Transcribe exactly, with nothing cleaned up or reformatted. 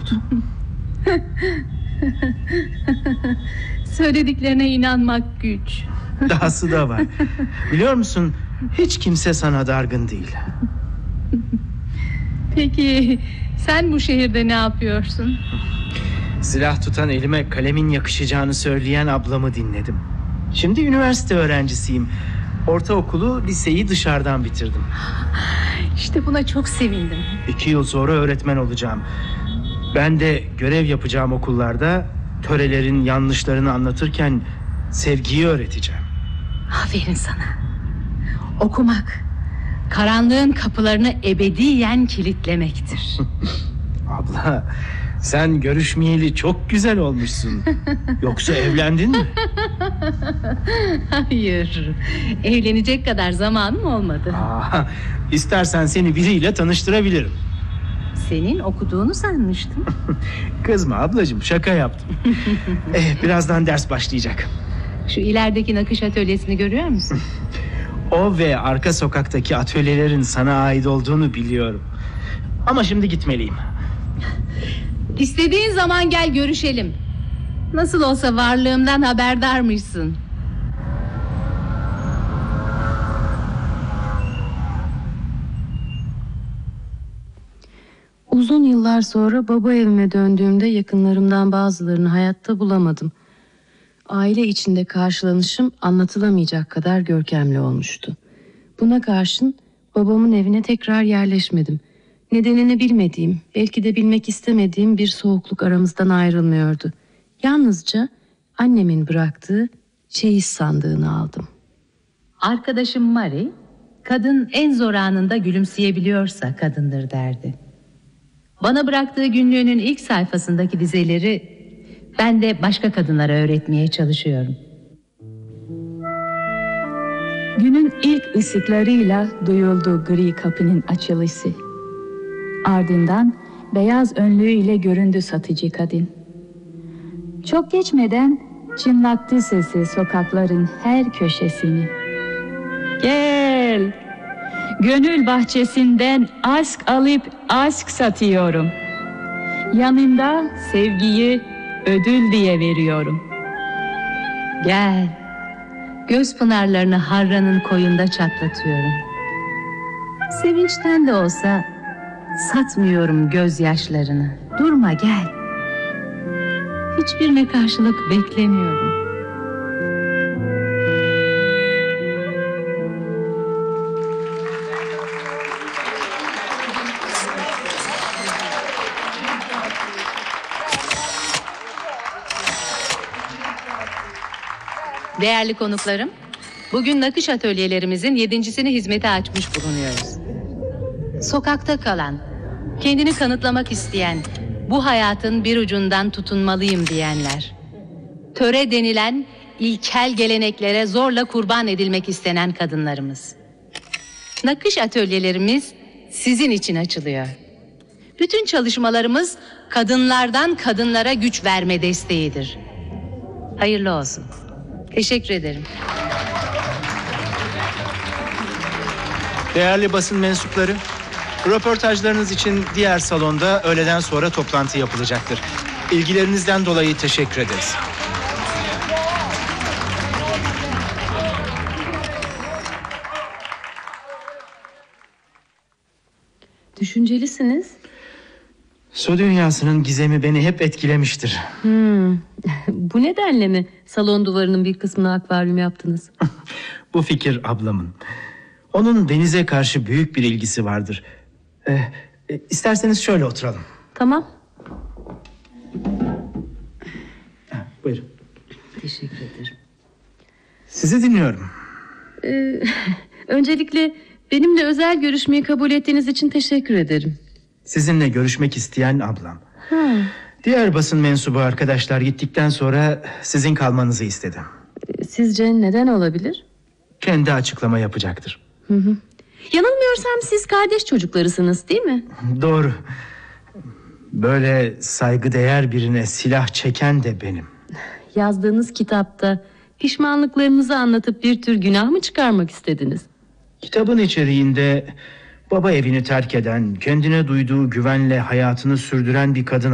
oldu. Söylediklerine inanmak güç. Dahası da var. Biliyor musun, hiç kimse sana dargın değil. Peki sen bu şehirde ne yapıyorsun? Silah tutan elime kalemin yakışacağını söyleyen ablamı dinledim. Şimdi üniversite öğrencisiyim. Ortaokulu, liseyi dışarıdan bitirdim. İşte buna çok sevindim. İki yıl sonra öğretmen olacağım. Ben de görev yapacağım okullarda törelerin yanlışlarını anlatırken sevgiyi öğreteceğim. Aferin sana. Okumak, karanlığın kapılarını ebediyen kilitlemektir. Abla, sen görüşmeyeli çok güzel olmuşsun. Yoksa evlendin mi? Hayır, evlenecek kadar zamanım olmadı. Aa, istersen seni biriyle tanıştırabilirim. Senin okuduğunu sanmıştım. Kızma ablacığım, şaka yaptım. eh, birazdan ders başlayacak. Şu ilerideki nakış atölyesini görüyor musun? O ve arka sokaktaki atölyelerin sana ait olduğunu biliyorum. Ama şimdi gitmeliyim. İstediğin zaman gel, görüşelim. Nasıl olsa varlığımdan haberdarmışsın. Uzun yıllar sonra baba evime döndüğümde yakınlarımdan bazılarını hayatta bulamadım. Aile içinde karşılanışım anlatılamayacak kadar görkemli olmuştu. Buna karşın babamın evine tekrar yerleşmedim. Nedenini bilmediğim, belki de bilmek istemediğim bir soğukluk aramızdan ayrılmıyordu. Yalnızca annemin bıraktığı çeyiz sandığını aldım. Arkadaşım Mary, kadın en zor anında gülümseyebiliyorsa kadındır derdi. Bana bıraktığı günlüğünün ilk sayfasındaki dizeleri ben de başka kadınlara öğretmeye çalışıyorum. Günün ilk ışıklarıyla duyuldu gri kapının açılışı. Ardından beyaz önlüğüyle göründü satıcı kadın. Çok geçmeden çınlattı sesi sokakların her köşesini. Gel, gönül bahçesinden aşk alıp aşk satıyorum. Yanında sevgiyi ödül diye veriyorum. Gel, göz pınarlarını Harran'ın koyunda çatlatıyorum. Sevinçten de olsa satmıyorum gözyaşlarını. Durma, gel. Hiçbirine karşılık beklemiyorum. Değerli konuklarım, bugün nakış atölyelerimizin yedincisini hizmete açmış bulunuyoruz. Sokakta kalan, kendini kanıtlamak isteyen, bu hayatın bir ucundan tutunmalıyım diyenler, töre denilen ilkel geleneklere zorla kurban edilmek istenen kadınlarımız. Nakış atölyelerimiz sizin için açılıyor. Bütün çalışmalarımız kadınlardan kadınlara güç verme desteğidir. Hayırlı olsun. Teşekkür ederim. Değerli basın mensupları, röportajlarınız için diğer salonda öğleden sonra toplantı yapılacaktır. İlgilerinizden dolayı teşekkür ederiz. Düşüncelisiniz. Su dünyasının gizemi beni hep etkilemiştir. Hmm. Bu nedenle mi salon duvarının bir kısmını akvaryum yaptınız? Bu fikir ablamın. Onun denize karşı büyük bir ilgisi vardır. Ee, isterseniz şöyle oturalım. Tamam. Ha, buyurun. Teşekkür ederim. Sizi dinliyorum. Ee, öncelikle benimle özel görüşmeyi kabul ettiğiniz için teşekkür ederim. Sizinle görüşmek isteyen ablam. Ha. Diğer basın mensubu arkadaşlar gittikten sonra sizin kalmanızı istedi. Sizce neden olabilir? Kendi açıklama yapacaktır. Hı hı. Yanılmıyorsam siz kardeş çocuklarısınız, değil mi? Doğru. Böyle saygıdeğer birine silah çeken de benim. Yazdığınız kitapta pişmanlıklarınızı anlatıp bir tür günah mı çıkarmak istediniz? Kitabın içeriğinde baba evini terk eden, kendine duyduğu güvenle hayatını sürdüren bir kadın